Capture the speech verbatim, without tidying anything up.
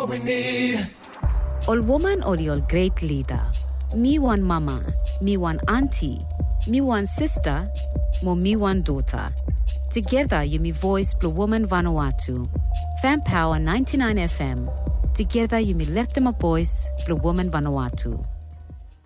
all we need. All woman or your great leader. Me one mama, me one auntie, me one sister, mo me one daughter. Together you me voice Blue Woman Vanuatu. Fan Power ninety-nine F M. Together you me left them a voice Blue Woman Vanuatu.